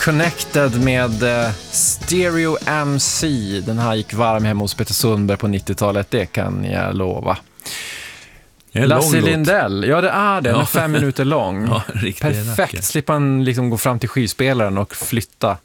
Connected med Stereo MC. Den här gick varm hemma hos Peter Sundberg på 90-talet, det kan jag lova. Lasse Lindell, ja det är det, den är 5 minuter lång. Ja, perfekt, slipper han liksom gå fram till skivspelaren och flytta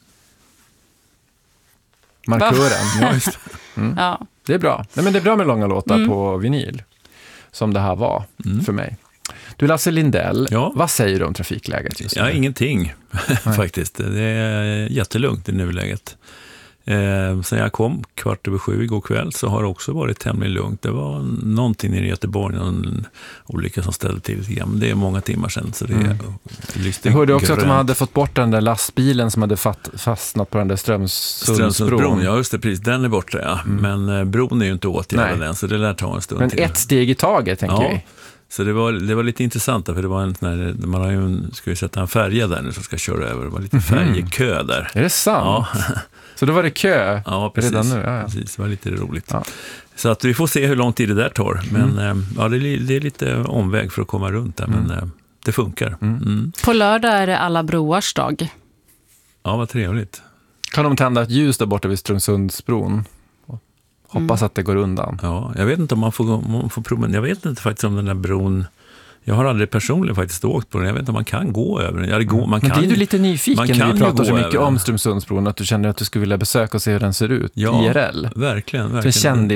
markören. Ja, just det. Ja. Det är bra. Nej, men det är bra med långa låtar på vinyl, som det här var för mig. Du, Lasse Lindell, vad säger du om trafikläget just nu? Ja, ingenting faktiskt. Det är jättelugnt i nuläget. Sen jag kom 6:15 igår kväll så har det också varit tämligen lugnt. Det var någonting i Göteborg, någon olycka som ställde till lite grann. Men det är många timmar sedan så det är jag hörde också att de hade fått bort den där lastbilen som hade fastnat på den där Strömsundsbron. Ja, just det, precis. Den är borta, ja. Men bron är ju inte åtgärdad än, så det lär ta en stund men till. Men ett steg i taget, tänker vi. Så det var lite intressant för det var en sån här, man har ju ska ju sätta en färja där nu som ska köra över. Det var lite färjekö där. Är det sant? Ja. Så då var det kö redan nu? Ja. Precis, det var lite roligt. Ja. Så att vi får se hur lång tid det där tar. Men det är lite omväg för att komma runt där, men det funkar. På lördag är det alla broars dag. Ja, vad trevligt. Kan de tända ett ljus där borta vid Strömsundsbron? Hoppas att det går undan. Ja, jag vet inte om man får prova. Jag vet inte faktiskt om den där bron. Jag har aldrig personligen faktiskt åkt på den. Jag vet inte om man kan gå över den. Men det är du lite nyfiken när vi pratar så mycket om Strömsundsbron, att du känner att du skulle vilja besöka och se hur den ser ut IRL. Verkligen.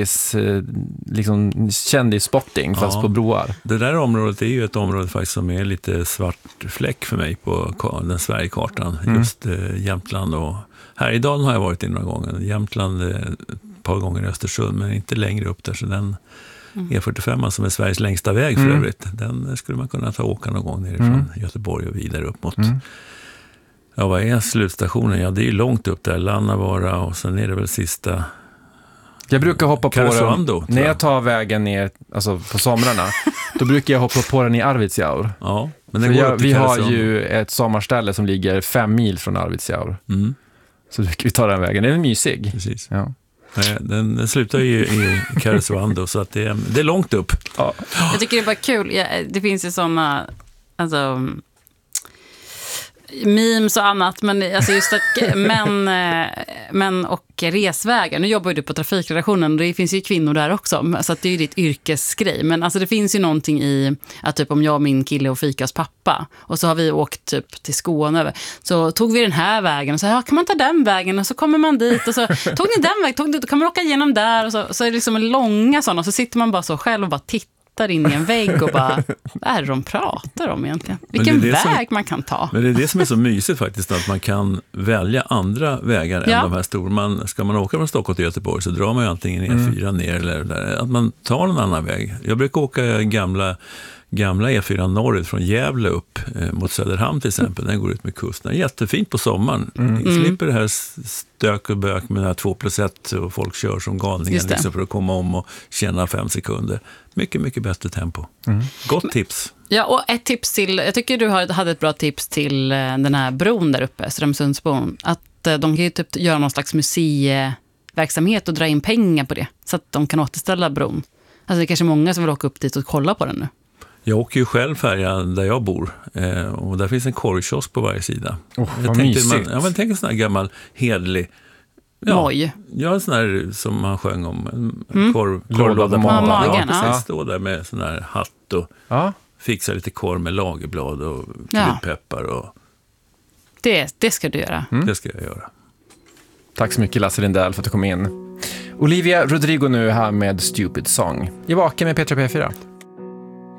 Kändisspotting fast på broar. Det där området är ju ett område faktiskt som är lite svart fläck för mig på den Sverigekartan. Just Jämtland och Härjedalen har jag varit i några gånger. Jämtland ett par gånger i Östersund, men inte längre upp där, så den E45 som är Sveriges längsta väg för övrigt, den skulle man kunna åka någon gång nerifrån Göteborg och vidare upp mot vad är slutstationen? Ja, det är ju långt upp där, Lannavara, och sen är det väl sista. Jag brukar hoppa på den när jag tar vägen ner, alltså på somrarna. Då brukar jag hoppa på den i Arvidsjaur. Ja, men den går vi har ju ett sommarställe som ligger 5 mil från Arvidsjaur. Så brukar vi ta den vägen. Den är mysig. Precis. Ja. Den slutar ju i Karesuando, så att det är långt upp. Ja. Jag tycker det är bara kul. Det finns ju sådana memes och annat, men alltså just att män och resvägar. Nu jobbar ju du på trafikredaktionen och det finns ju kvinnor där också, så att det är ju ditt yrkesgrej. Men alltså det finns ju någonting i att typ om jag och min kille och fikas pappa, och så har vi åkt typ till Skåne över, så tog vi den här vägen och så kan man ta den vägen, och så kommer man dit och så tog ni den vägen, då kan man åka igenom där, och så är det liksom en långa sådana, och så sitter man bara så själv och bara tittar in i en vägg och bara, vad är det de pratar om egentligen? Vilken väg man kan ta. Men det är det som är så mysigt faktiskt, att man kan välja andra vägar än de här stora. Ska man åka från Stockholm till Göteborg så drar man ju antingen E4 ner eller att man tar någon annan väg. Jag brukar åka gamla E4 norrut från Gävle upp mot Söderhamn till exempel. Den går ut med kusten. Jättefint på sommaren. Slipper det här stök och bök med den här 2+1 och folk kör som galningar liksom för att komma om och tjäna 5 sekunder. Mycket, mycket bättre tempo. Gott tips. Ja, och ett tips till, jag tycker du hade ett bra tips till den här bron där uppe, Strömsundsbron, att de kan ju typ göra någon slags museiverksamhet och dra in pengar på det, så att de kan återställa bron. Alltså det är kanske många som vill åka upp dit och kolla på den nu. Jag åker ju själv färja där jag bor, och där finns en korvkiosk på varje sida. Vad mysigt. Jag tänker en sån här gammal hedlig moj. Ja, en sån här som man sjöng om, korvlåda magen. Ja, stå där med sån här hatt och fixa lite korv med lagerblad och kryddpeppar och det ska du göra. Det ska jag göra. Tack så mycket, Lasse Lindell, för att du kom in. Olivia Rodrigo nu här med Stupid Song. Jag vakar med Petra P4.